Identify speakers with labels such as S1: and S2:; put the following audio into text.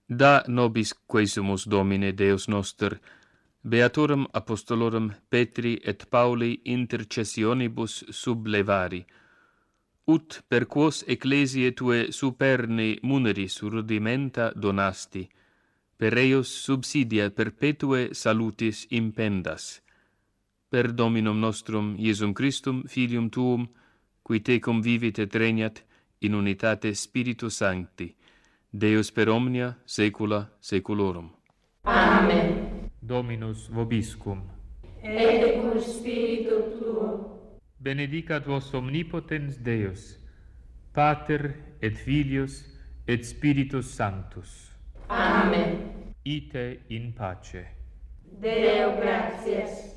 S1: Da nobis quesumus Domine Deus noster, beatorum apostolorum Petri et Pauli intercessionibus sublevari, ut per quos ecclesiae tue superni muneris rudimenta donasti, per eius subsidia perpetue salutis impendas. Per Dominum nostrum Iesum Christum, Filium Tuum, qui tecum vivit et regnat in unitate Spiritus Sancti, Deus per omnia saecula saeculorum.
S2: Amen.
S1: Dominus vobiscum.
S2: Et cum spiritu tuo.
S1: Benedicat vos omnipotens Deus, Pater et Filius et Spiritus Sanctus.
S2: Amen.
S1: Ite in pace.
S2: Deo gratias.